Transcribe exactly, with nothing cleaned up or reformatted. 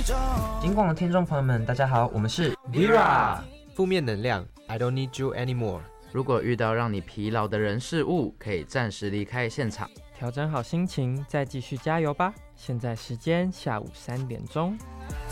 金广的听众朋友们，大家好，我们是 Vera 负面能量 I don't need you anymore。 如果遇到让你疲劳的人事物，可以暂时离开现场， 调整好心情再继续加油吧。现在时间下午三点钟。